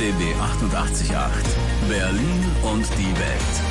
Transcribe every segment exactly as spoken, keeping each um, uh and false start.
B B achtundachtzig Komma acht. Berlin und die Welt.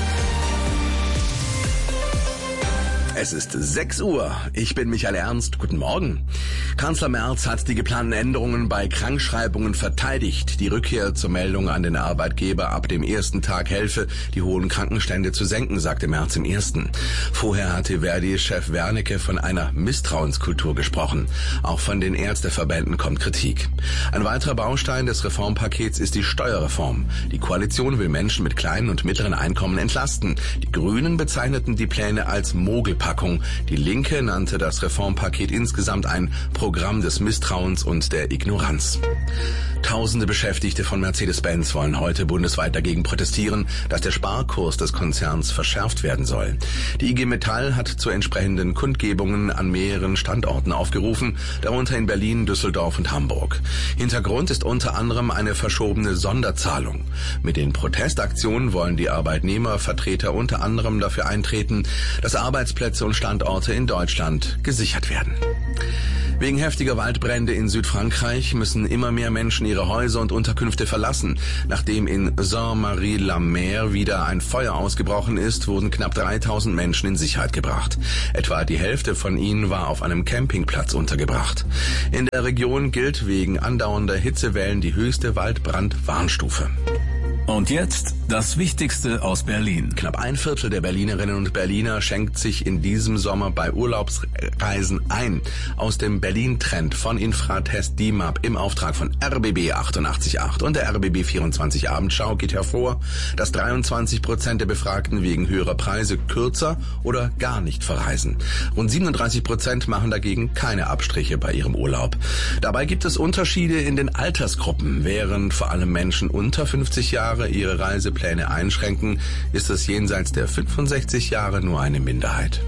Es ist sechs Uhr. Ich bin Michael Ernst. Guten Morgen. Kanzler Merz hat die geplanten Änderungen bei Krankschreibungen verteidigt. Die Rückkehr zur Meldung an den Arbeitgeber ab dem ersten Tag helfe, die hohen Krankenstände zu senken, sagte Merz im ersten. Vorher hatte Verdi-Chef Wernicke von einer Misstrauenskultur gesprochen. Auch von den Ärzteverbänden kommt Kritik. Ein weiterer Baustein des Reformpakets ist die Steuerreform. Die Koalition will Menschen mit kleinen und mittleren Einkommen entlasten. Die Grünen bezeichneten die Pläne als Mogelpackung. Die Linke nannte das Reformpaket insgesamt ein Programm des Misstrauens und der Ignoranz. Tausende Beschäftigte von Mercedes-Benz wollen heute bundesweit dagegen protestieren, dass der Sparkurs des Konzerns verschärft werden soll. Die I G Metall hat zu entsprechenden Kundgebungen an mehreren Standorten aufgerufen, darunter in Berlin, Düsseldorf und Hamburg. Hintergrund ist unter anderem eine verschobene Sonderzahlung. Mit den Protestaktionen wollen die Arbeitnehmervertreter unter anderem dafür eintreten, dass Arbeitsplätze und Standorte in Deutschland gesichert werden. Wegen heftiger Waldbrände in Südfrankreich müssen immer mehr Menschen ihre Häuser und Unterkünfte verlassen. Nachdem in Saint-Marie-la-Mer wieder ein Feuer ausgebrochen ist, wurden knapp dreitausend Menschen in Sicherheit gebracht. Etwa die Hälfte von ihnen war auf einem Campingplatz untergebracht. In der Region gilt wegen andauernder Hitzewellen die höchste Waldbrandwarnstufe. Und jetzt das Wichtigste aus Berlin. Knapp ein Viertel der Berlinerinnen und Berliner schenkt sich in diesem Sommer bei Urlaubsreisen ein. Aus dem Berlin-Trend von Infratest D I M A P im Auftrag von R B B achtundachtzig Komma acht und der R B B vierundzwanzig Abendschau geht hervor, dass dreiundzwanzig Prozent der Befragten wegen höherer Preise kürzer oder gar nicht verreisen. Rund siebenunddreißig Prozent machen dagegen keine Abstriche bei ihrem Urlaub. Dabei gibt es Unterschiede in den Altersgruppen. Während vor allem Menschen unter fünfzig Jahre ihre Reisepläne einschränken, ist es jenseits der fünfundsechzig Jahre nur eine Minderheit.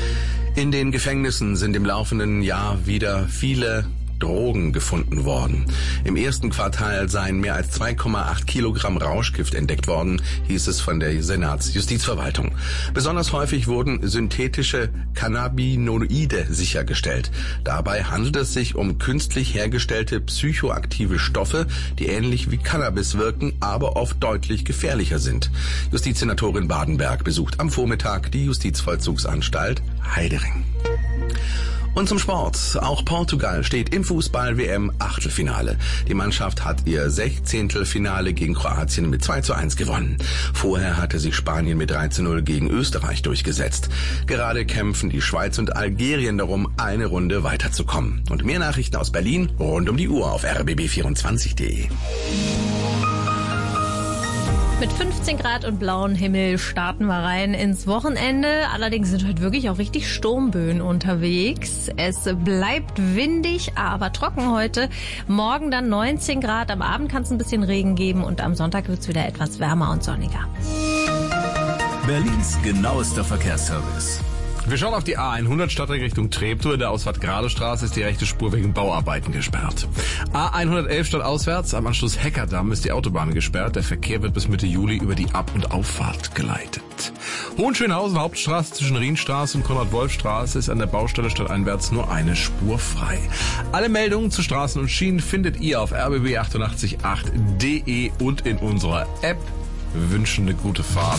In den Gefängnissen sind im laufenden Jahr wieder viele Drogen gefunden worden. Im ersten Quartal seien mehr als zwei Komma acht Kilogramm Rauschgift entdeckt worden, hieß es von der Senatsjustizverwaltung. Besonders häufig wurden synthetische Cannabinoide sichergestellt. Dabei handelt es sich um künstlich hergestellte psychoaktive Stoffe, die ähnlich wie Cannabis wirken, aber oft deutlich gefährlicher sind. Justizsenatorin Badenberg besucht am Vormittag die Justizvollzugsanstalt Heidering. Und zum Sport. Auch Portugal steht im Fußball-W M-Achtelfinale. Die Mannschaft hat ihr Sechzehntelfinale gegen Kroatien mit zwei zu eins gewonnen. Vorher hatte sich Spanien mit drei zu null gegen Österreich durchgesetzt. Gerade kämpfen die Schweiz und Algerien darum, eine Runde weiterzukommen. Und mehr Nachrichten aus Berlin rund um die Uhr auf r b b vierundzwanzig punkt d e. Mit fünfzehn Grad und blauem Himmel starten wir rein ins Wochenende. Allerdings sind heute wirklich auch richtig Sturmböen unterwegs. Es bleibt windig, aber trocken heute. Morgen dann neunzehn Grad. Am Abend kann es ein bisschen Regen geben und am Sonntag wird es wieder etwas wärmer und sonniger. Berlins genauester Verkehrsservice. Wir schauen auf die A hundert Stadtring Richtung Treptow. In der Ausfahrt Gradestraße ist die rechte Spur wegen Bauarbeiten gesperrt. A hundertelf stadtauswärts am Anschluss Heckerdamm ist die Autobahn gesperrt. Der Verkehr wird bis Mitte Juli über die Ab- und Auffahrt geleitet. Hohenschönhausen Hauptstraße zwischen Rienstraße und Konrad-Wolf-Straße ist an der Baustelle stadteinwärts nur eine Spur frei. Alle Meldungen zu Straßen und Schienen findet ihr auf r b b achtundachtzig Komma acht punkt d e und in unserer App. Wir wünschen eine gute Fahrt.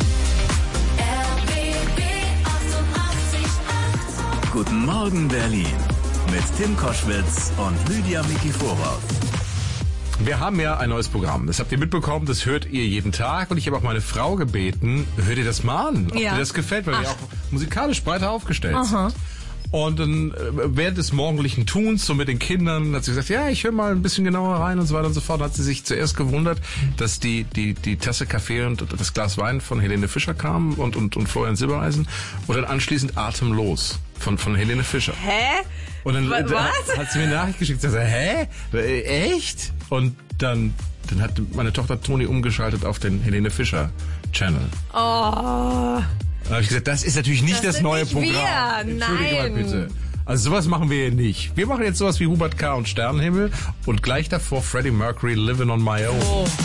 Guten Morgen Berlin mit Tim Koschwitz und Lydia Mikiforov. Wir haben ja ein neues Programm. Das habt ihr mitbekommen, das hört ihr jeden Tag. Und ich habe auch meine Frau gebeten, hört ihr das mal an, ob ja. dir das gefällt, weil Ach. wir auch musikalisch breiter aufgestellt Aha. sind. Und dann während des morgendlichen Tuns, so mit den Kindern, hat sie gesagt, ja, ich höre mal ein bisschen genauer rein und so weiter und so fort. Hat sie sich zuerst gewundert, dass die die die Tasse Kaffee und das Glas Wein von Helene Fischer kamen und und und Florian Silbereisen und dann anschließend Atemlos von von Helene Fischer. Hä? Und dann Was? Hat, hat sie mir eine Nachricht geschickt, sie sagt, hä? Echt? Und dann dann hat meine Tochter Toni umgeschaltet auf den Helene Fischer Channel. Oh. Da habe ich gesagt, das ist natürlich nicht das, das neue nicht Programm. wir. Entschuldige Nein. mal bitte. Also sowas machen wir hier nicht. Wir machen jetzt sowas wie Hubert K. und Sternenhimmel und gleich davor Freddie Mercury, Living on My Own. Oh.